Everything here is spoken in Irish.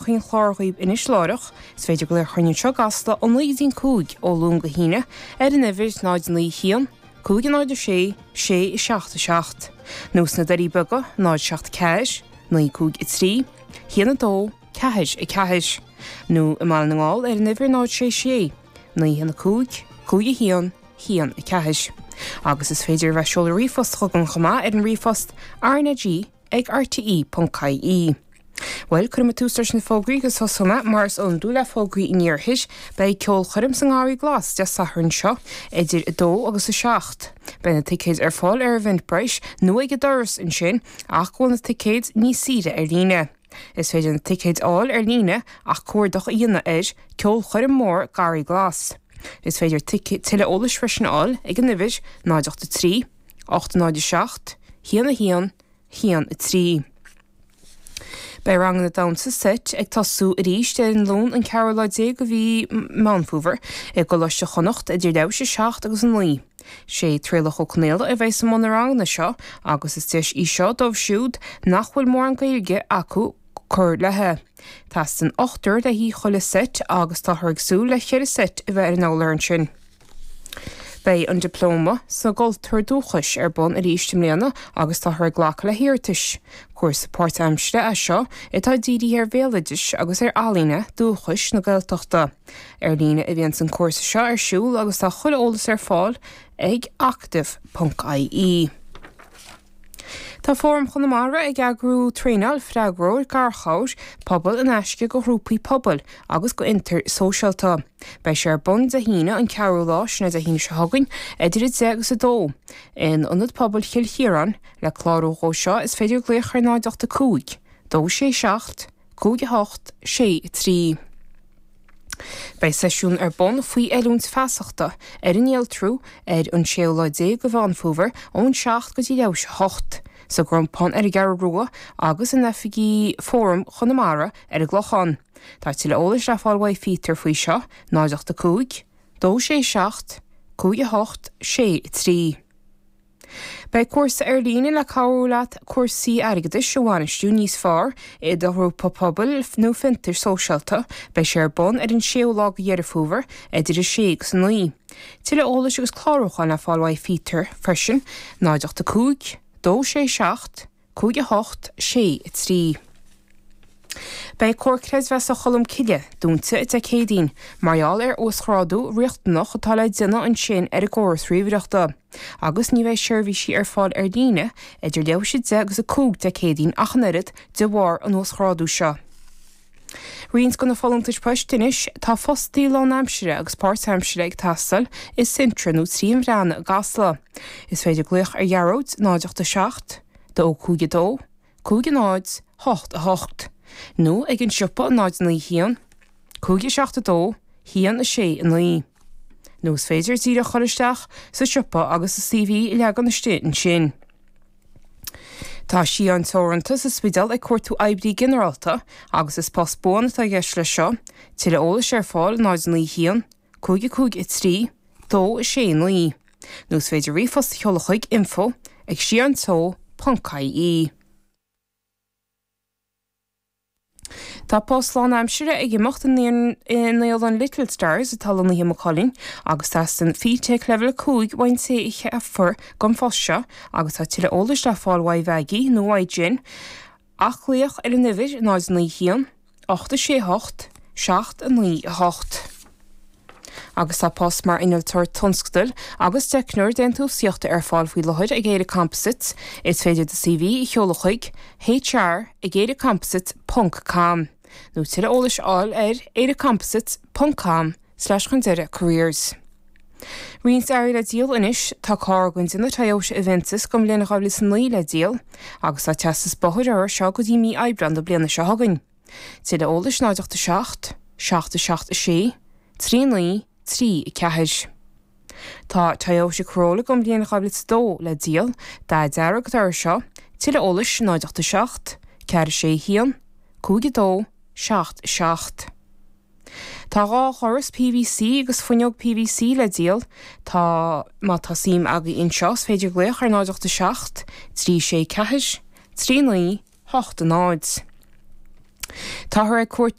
hín chlárghaíb inis láireach, is féidir go léir chuine seo gasla ó líon cúig ó lún go híine ar an nifir náid lí hían, cúig an náidir sé I 7 Nús na darí buga náid 7 ceis, ní cúig I 3, hían a dó, ceis I ceis. Nú I máil na ngáil ar an nifir náid sé, ní hían a cúig a hían I ceis. Agus is féidir bheith seola rífost chugan chumá ar an rífost RNG ag RTE.caí. Well, chuma tústar na fógraí gus thosoma mars ón dúla fógraí iníorthis bei ceol churim san gáirí glas de sathrann seo idir I 2 agus I 7. Bena ticéid ar fáil ar a Eventbrite nó ag doras in sin ach bhfuil na ticéid ní siide ar líne. Is féidir na ticéid áil ar líne ach cuairdoch a dhéanana ceol churim mór gáirí glas. Is féidir tiile ólas freisin áil ag an nifir 983, 897, hían, hían I 3. Bei rang na damsa set ag tasú I ríist ar an lún an Caroline go bhí Manfúver ag go leiste chonacht idir 7 agus an lí. sé trílach ó cnéile a bheith sa mna rang na seo agus is teis I seo dómh siúd nach bhfuil mór an gaeilge acu chur lethe. Tás an 8 de hí chola set agus tá thurgsú le chéir set I bheith ar an álearn sin. Bei an diplóma sa goltar dúchas ar bon a ríist mléana agus tá thur ghlacha le hirirtis. Cuair páirt aimsire a seo itá dídí ar bhéalaidir agus ar álíne dúchas na gailteachta. Ar líne a bhíonn san cuasa seo ar siúl agus tá chuile ólas ar fáil ag active.ie. Tá fóm chunamara ag agrú tréinal freagróir garchair pobl in eisce go hrúpaí pobl agus go inter socialta. Bei sé bon a híine an ceú láis na a híine se hagann idir 10 agus 2. In anad pobl chiilchéran le chláró seo is féidir gléochar 9 dó sé 7, 8, sé 3. Bei seisiún ar bon faoi eilúns feasachta ar an éaltrú ar an séolaidé go Vancouver ón 7 go 8. Sa grompán ar a gar rua agus an efigí fóm chunamara ar a glochan. Tá til ólas le fáilhaid fítar faoi seo 9 dó sé 7, 8, sé 3. Bei cuasa ar líne le cabhúlaat cuasaí airgeadais seohainistú níos fearr I do hrúpa pobl nó fintar socialta bei sé ar bon ar an séolág dhearafúver idir 6 san lí. Tile ólas agus chláróchan le fáilhaid fítar freisin 9 dó sé 7, 8, sé 3. Bei cóircréis bheits a cholam ciile dúnta I cédín, marall ar ósráadú riachtanach atá le duine an sin ar a gcóras riomhreachta. Agus ní bheith seirbhísí ar fáil ar daoine idir 10 agus a 5 cédín achanairid de bhar an ósráadú seo. Rions go na fallontais poistinis tá fostíí lá Hampshire agus Páirt Hampshire ag tastal is sintra nó tríon bhreana a gasla. Is féidir gluach ar jarróid 9 dó 2, 9, 8. Nó ag an siúpa 9 lí hían, 7 dó, hían a sé an lí. Nó is féidir tíre choristeach sa siúpa agus sa CV I legan na stéan sin. Tá sí an tóranta sa spidal ag cuairtú aibrí generalta agus is postbón atá gceist le seo, tile ólas ar fáil 9 lí hían, 2, 3, dó sé lí. Nús féidir rífost cheolachaig info ag siantó.caí. Tá Postláin Hampshire ag imecht in néal an Little Stars a tal an hí Colin agus tá san fítech level 5 bhain sé I cheafar gom fosse agus tá tile ólas le fáilhaid bheigi nó haid gin ach léoch ar an nifir 9 lí hían, 8 sé 8, 7 lí 8. Agus tá post mar inaltar tonscdal agus technúir den tú siochta ar fáil faoi lehuid ag éire composites is féidir de CV I cheolachaig hr@éirecomposites.com. Nó tile ólas áil ar éirecomposites.com/careers. Rions air le díal inis tá cágann duna taobh eventus gom léana gabhla san lí le díal agus tá testas bothir ar seo go dtí mí aibbrand a bliana se hagann. Tile ólas 9 7, 7 sé, 3 lí, 3 I ceis. Tá taobh se chróla gom bliana gabhla dó le díal dá dearag ar seo tile ólas 9 7, 4 sé hían, 2, 7. Tá rá choras PVC agus fuineog PVC le díal tá má tasím aga inseos féidir gléoch ar 9 7, 3 sé ceis, 3 lí, 8 náid. Tá thar ag cuairt